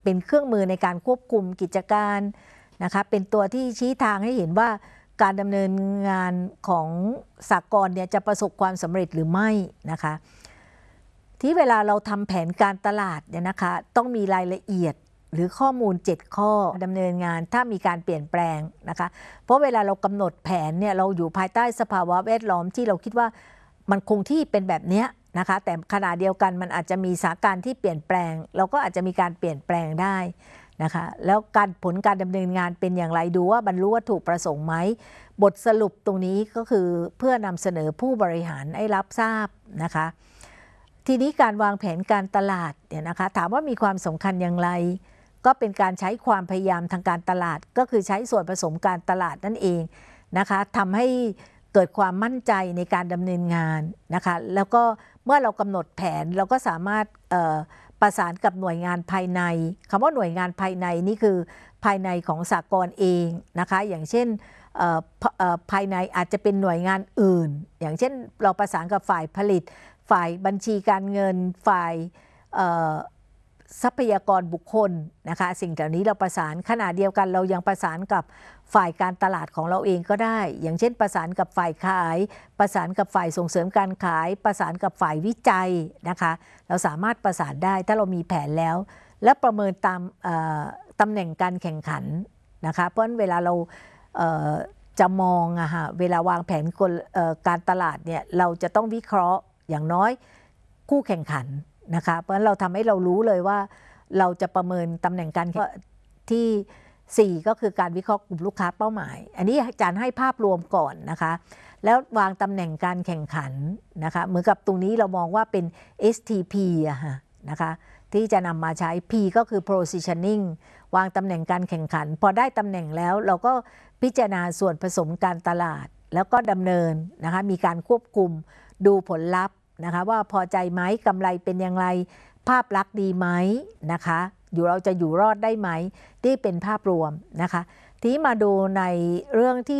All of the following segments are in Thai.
เป็นเครื่องมือในการควบคุมกิจการนะคะเป็นตัวที่ชี้ทางให้เห็นว่าการดำเนินงานของสหกรณ์เนี่ยจะประสบความสำเร็จหรือไม่นะคะที่เวลาเราทำแผนการตลาดเนี่ยนะคะต้องมีรายละเอียดหรือข้อมูล7ข้อดำเนินงานถ้ามีการเปลี่ยนแปลงนะคะเพราะเวลาเรากำหนดแผนเนี่ยเราอยู่ภายใต้สภาวะแวดล้อมที่เราคิดว่ามันคงที่เป็นแบบนี้นะคะแต่ขณะเดียวกันมันอาจจะมีสถานการณ์ที่เปลี่ยนแปลงเราก็อาจจะมีการเปลี่ยนแปลงได้นะคะแล้วผลการดำเนินงานเป็นอย่างไรดูว่าบรรลุวัตถุประสงค์ไหมบทสรุปตรงนี้ก็คือเพื่อนำเสนอผู้บริหารให้รับทราบนะคะทีนี้การวางแผนการตลาดเนี่ยนะคะถามว่ามีความสำคัญอย่างไรก็เป็นการใช้ความพยายามทางการตลาดก็คือใช้ส่วนผสมการตลาดนั่นเองนะคะทำให้เกิดความมั่นใจในการดำเนินงานนะคะแล้วก็เมื่อเรากำหนดแผนเราก็สามารถประสานกับหน่วยงานภายในคำว่าหน่วยงานภายในนี่คือภายในของสหกรณ์เองนะคะอย่างเช่นภายในอาจจะเป็นหน่วยงานอื่นอย่างเช่นเราประสานกับฝ่ายผลิตฝ่ายบัญชีการเงินฝ่ายทรัพยากรบุคคลนะคะสิ่งเหล่านี้เราประสานขณะเดียวกันเรายังประสานกับฝ่ายการตลาดของเราเองก็ได้อย่างเช่นประสานกับฝ่ายขายประสานกับฝ่ายส่งเสริมการขายประสานกับฝ่ายวิจัยนะคะเราสามารถประสานได้ถ้าเรามีแผนแล้วและประเมินตามตำแหน่งการแข่งขันนะคะเพราะฉะนั้นเวลาเราจะมองเวลาวางแผนการตลาดเนี่ยเราจะต้องวิเคราะห์อย่างน้อยคู่แข่งขันนะคะเพราะฉะนั้นเราทำให้เรารู้เลยว่าเราจะประเมินตำแหน่งการที่4ก็คือการวิเคราะห์กลุ่มลูกค้าเป้าหมายอันนี้อาจารย์ให้ภาพรวมก่อนนะคะแล้ววางตำแหน่งการแข่งขันนะคะเหมือนกับตรงนี้เรามองว่าเป็น STP นะคะที่จะนำมาใช้ P ก็คือ positioning วางตำแหน่งการแข่งขันพอได้ตำแหน่งแล้วเราก็พิจารณาส่วนผสมการตลาดแล้วก็ดำเนินนะคะมีการควบคุมดูผลลัพธ์นะคะว่าพอใจไหมกำไรเป็นอย่างไรภาพลักษณ์ดีไหมนะคะเราจะอยู่รอดได้ไหมที่เป็นภาพรวมนะคะทีนี้มาดูในเรื่องที่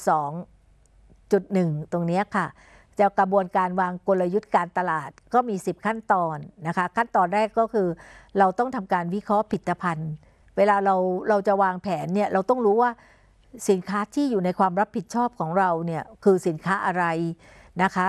6.2.1 ตรงนี้ค่ะจะกระบวนการวางกลยุทธ์การตลาดก็มี10ขั้นตอนนะคะขั้นตอนแรกก็คือเราต้องทำการวิเคราะห์ผลิตภัณฑ์เวลาเราจะวางแผนเนี่ยเราต้องรู้ว่าสินค้าที่อยู่ในความรับผิดชอบของเราเนี่ยคือสินค้าอะไรนะคะ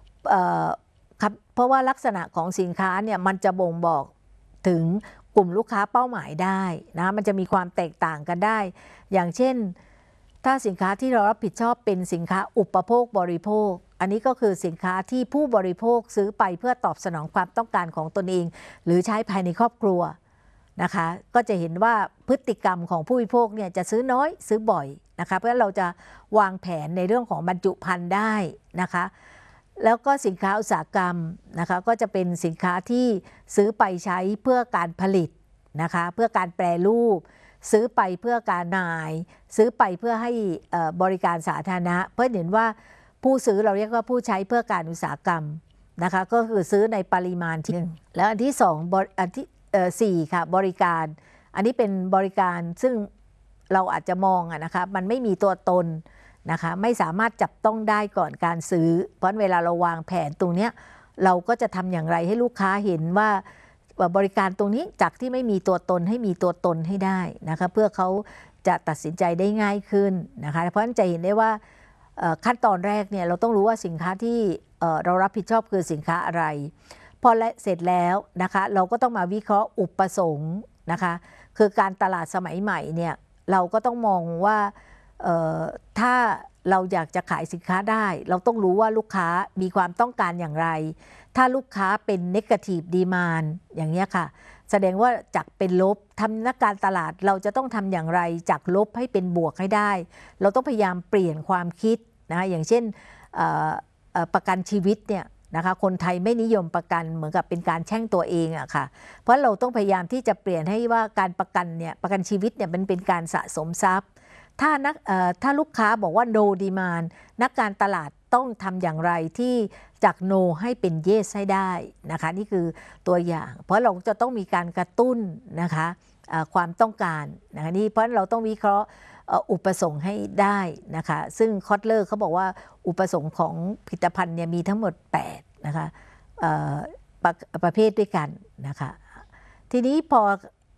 เพราะว่าลักษณะของสินค้าเนี่ยมันจะบ่งบอกถึงกลุ่มลูกค้าเป้าหมายได้นะมันจะมีความแตกต่างกันได้อย่างเช่นถ้าสินค้าที่เรารับผิดชอบเป็นสินค้าอุปโภคบริโภคอันนี้ก็คือสินค้าที่ผู้บริโภคซื้อไปเพื่อตอบสนองความต้องการของตนเองหรือใช้ภายในครอบครัวนะคะก็จะเห็นว่าพฤติกรรมของผู้บริโภคเนี่ยจะซื้อน้อยซื้อบ่อยนะคะเพราะฉะนั้นเราจะวางแผนในเรื่องของบรรจุภัณฑ์ได้นะคะแล้วก็สินค้าอุตสาหกรรมนะคะก็จะเป็นสินค้าที่ซื้อไปใช้เพื่อการผลิตนะคะเพื่อการแปรรูปซื้อไปเพื่อการนายซื้อไปเพื่อให้บริการสาธารณะเพื่อเห็นว่าผู้ซื้อเราเรียกว่าผู้ใช้เพื่อการอุตสาหกรรมนะคะก็คือซื้อในปริมาณที่แล้วอันที่2อันที่4ค่ะบริการอันนี้เป็นบริการซึ่งเราอาจจะมองนะคะมันไม่มีตัวตนนะคะไม่สามารถจับต้องได้ก่อนการซื้อเพราะเวลาเราวางแผนตรงนี้เราก็จะทำอย่างไรให้ลูกค้าเห็นว่าบริการตรงนี้จากที่ไม่มีตัวตนให้มีตัวตนให้ได้นะคะเพื่อเขาจะตัดสินใจได้ง่ายขึ้นนะคะเพราะฉะนั้นจะเห็นได้ว่าขั้นตอนแรกเนี่ยเราต้องรู้ว่าสินค้าที่เรารับผิดชอบคือสินค้าอะไรพอเสร็จแล้วนะคะเราก็ต้องมาวิเคราะห์อุปสงค์นะคะคือการตลาดสมัยใหม่เนี่ยเราก็ต้องมองว่าถ้าเราอยากจะขายสินค้าได้เราต้องรู้ว่าลูกค้ามีความต้องการอย่างไรถ้าลูกค้าเป็น negative demand อย่างนี้ค่ะแสดงว่าจากเป็นลบทำนักการตลาดเราจะต้องทำอย่างไรจากลบให้เป็นบวกให้ได้เราต้องพยายามเปลี่ยนความคิดนะอย่างเช่นประกันชีวิตเนี่ยนะคะคนไทยไม่นิยมประกันเหมือนกับเป็นการแช่งตัวเองอะค่ะเพราะเราต้องพยายามที่จะเปลี่ยนให้ว่าการประกันชีวิตเนี่ยมันเป็นการสะสมทรัพย์ถ้าลูกค้าบอกว่า no demand นักการตลาดต้องทำอย่างไรที่จาก no ให้เป็น yes ให้ได้นะคะนี่คือตัวอย่างเพราะเราจะต้องมีการกระตุ้นนะคะความต้องการนะคะนี่เพราะเราต้องวิเคราะห์อุปสงค์ให้ได้นะคะซึ่งคอตเลอร์เขาบอกว่าอุปสงค์ของผลิตภัณฑ์เนี่ยมีทั้งหมด8นะคะประเภทด้วยกันนะคะทีนี้พอ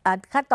ขั้นตอน